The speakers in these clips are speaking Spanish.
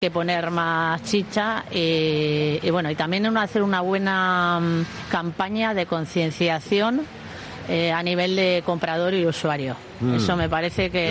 que poner más chicha y bueno, y también hacer una buena campaña de concienciación a nivel de comprador y usuario. Eso me parece que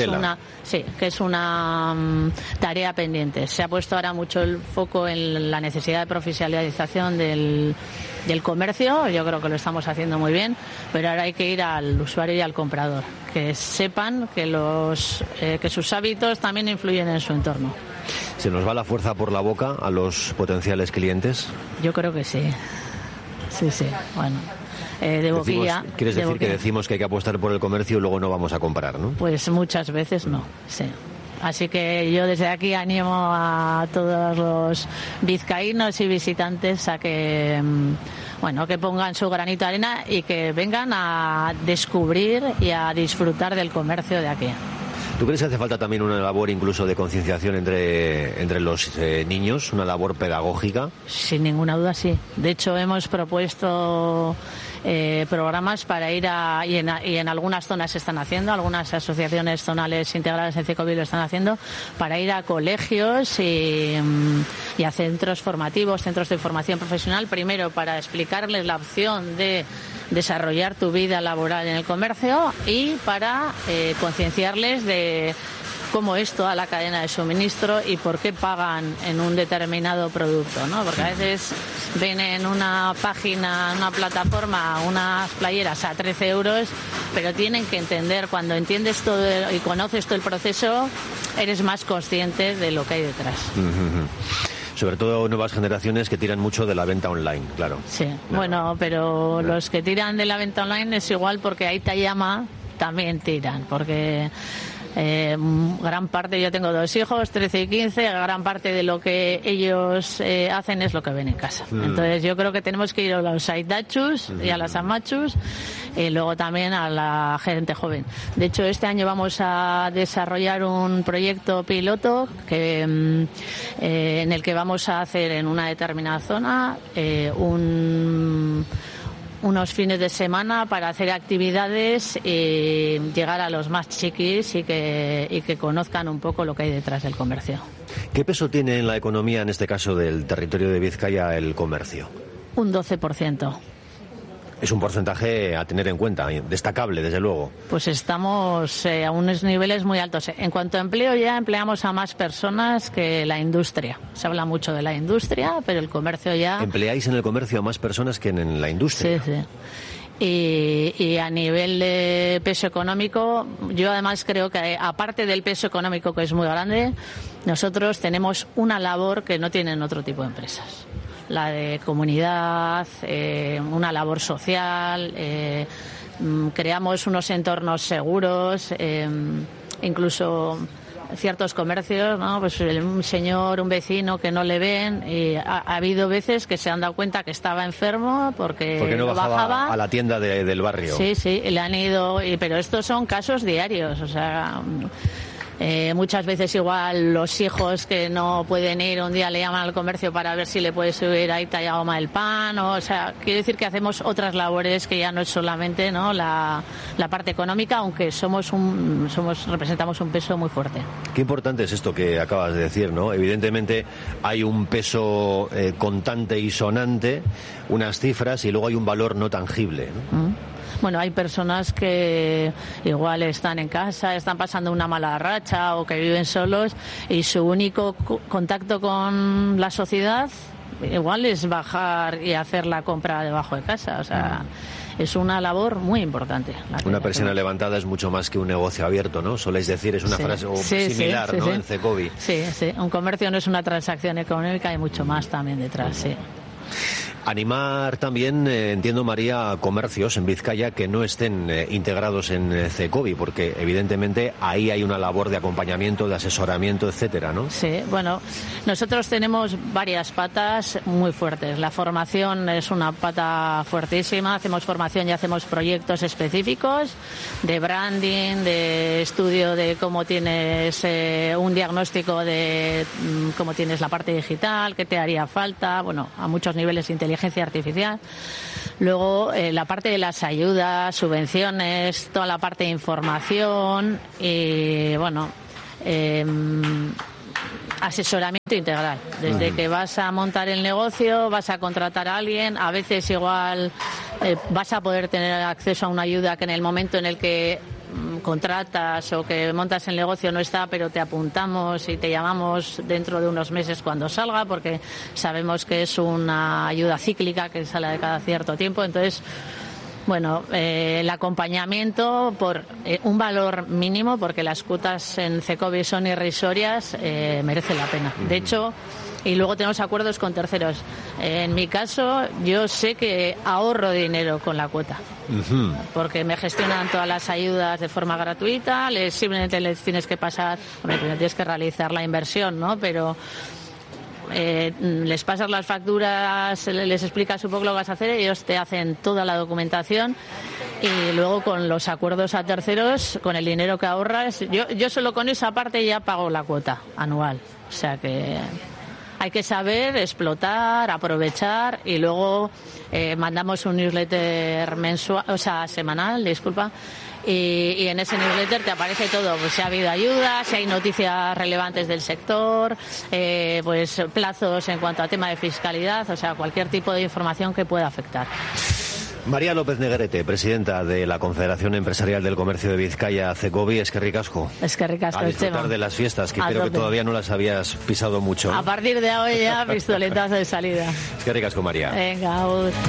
es una tarea pendiente. Se ha puesto ahora mucho el foco en la necesidad de profesionalización del comercio. Yo creo que lo estamos haciendo muy bien, pero ahora hay que ir al usuario y al comprador, que sepan que sus hábitos también influyen en su entorno. ¿Se nos va la fuerza por la boca a los potenciales clientes? Yo creo que sí. Sí, bueno. ¿Quieres decir que decimos que hay que apostar por el comercio y luego no vamos a comprar, no? Pues muchas veces no, sí. Así que yo desde aquí animo a todos los vizcaínos y visitantes a que pongan su granito de arena y que vengan a descubrir y a disfrutar del comercio de aquí. ¿Tú crees que hace falta también una labor incluso de concienciación entre los niños, una labor pedagógica? Sin ninguna duda, sí. De hecho, hemos propuesto programas para ir y en algunas zonas se están haciendo, algunas asociaciones zonales integradas en CECOBI lo están haciendo, para ir a colegios y a centros formativos, centros de formación profesional, primero para explicarles la opción de desarrollar tu vida laboral en el comercio y para concienciarles de cómo es toda la cadena de suministro y por qué pagan en un determinado producto, ¿no? Porque a veces ven en una página, en una plataforma, unas playeras a 13 euros, pero tienen que entender, cuando entiendes todo y conoces todo el proceso, eres más consciente de lo que hay detrás. Sobre todo nuevas generaciones que tiran mucho de la venta online, claro. Sí, bueno, pero los que tiran de la venta online es igual porque ahí te llama, también tiran, porque gran parte, yo tengo 2 hijos, 13 y 15, gran parte de lo que ellos hacen es lo que ven en casa. Entonces yo creo que tenemos que ir a los aitachus y a las amachus y luego también a la gente joven. De hecho, este año vamos a desarrollar un proyecto piloto en el que vamos a hacer en una determinada zona unos fines de semana para hacer actividades y llegar a los más chiquis y que conozcan un poco lo que hay detrás del comercio. ¿Qué peso tiene en la economía, en este caso del territorio de Vizcaya, el comercio? Un 12%. Es un porcentaje a tener en cuenta, destacable, desde luego. Pues estamos a unos niveles muy altos. En cuanto a empleo, ya empleamos a más personas que la industria. Se habla mucho de la industria, pero el comercio ya... ¿Empleáis en el comercio a más personas que en la industria? Sí. Y a nivel de peso económico, yo además creo que aparte del peso económico, que es muy grande, nosotros tenemos una labor que no tienen otro tipo de empresas. La de comunidad, una labor social, creamos unos entornos seguros, incluso ciertos comercios, ¿no? Pues un señor, un vecino que no le ven, y ha habido veces que se han dado cuenta que estaba enfermo porque no bajaba a la tienda del barrio. Sí, le han ido, pero estos son casos diarios, o sea... muchas veces igual los hijos que no pueden ir un día le llaman al comercio para ver si le puede subir ahí talla goma el pan, o sea, quiere decir que hacemos otras labores que ya no es solamente, ¿no?, la parte económica, aunque representamos un peso muy fuerte. Qué importante es esto que acabas de decir, ¿no? Evidentemente hay un peso contante y sonante, unas cifras, y luego hay un valor no tangible, ¿no? Bueno, hay personas que igual están en casa, están pasando una mala racha o que viven solos y su único contacto con la sociedad igual es bajar y hacer la compra debajo de casa. O sea, es una labor muy importante. Una persiana levantada es mucho más que un negocio abierto, ¿no? Soléis decir, es una frase similar, ¿no? En CECOBI. Sí. Un comercio no es una transacción económica, hay mucho más también detrás, sí. Animar también, entiendo, María, comercios en Vizcaya que no estén integrados en CECOBI, porque evidentemente ahí hay una labor de acompañamiento, de asesoramiento, etcétera, ¿no? Sí, bueno, nosotros tenemos varias patas muy fuertes. La formación es una pata fuertísima, hacemos formación y hacemos proyectos específicos de branding, de estudio de cómo tienes un diagnóstico de cómo tienes la parte digital, qué te haría falta, bueno, a muchos niveles de inteligencia artificial. Luego la parte de las ayudas, subvenciones, toda la parte de información y bueno, asesoramiento integral. Desde que vas a montar el negocio, vas a contratar a alguien, a veces igual vas a poder tener acceso a una ayuda que en el momento en el que contratas o que montas el negocio no está, pero te apuntamos y te llamamos dentro de unos meses cuando salga, porque sabemos que es una ayuda cíclica que sale de cada cierto tiempo. Entonces, bueno, el acompañamiento por un valor mínimo, porque las cuotas en Cecovi son irrisorias, merece la pena. De hecho, y luego tenemos acuerdos con terceros. En mi caso, yo sé que ahorro dinero con la cuota, porque me gestionan todas las ayudas de forma gratuita, simplemente les tienes que pasar, tienes que realizar la inversión, ¿no? Pero les pasas las facturas, les explicas un poco lo que vas a hacer, ellos te hacen toda la documentación y luego con los acuerdos a terceros, con el dinero que ahorras, yo solo con esa parte ya pago la cuota anual. O sea que hay que saber explotar, aprovechar y luego mandamos un newsletter semanal, y en ese newsletter te aparece todo, pues si ha habido ayudas, si hay noticias relevantes del sector, pues plazos en cuanto a tema de fiscalidad, o sea, cualquier tipo de información que pueda afectar. María López Negrete, presidenta de la Confederación Empresarial del Comercio de Vizcaya, Cecovi, eskerrik asko. Eskerrik asko, a disfrutar de las fiestas, que creo que todavía no las habías pisado mucho. A partir de hoy ya pistoletazo de salida. Eskerrik asko, María. Venga,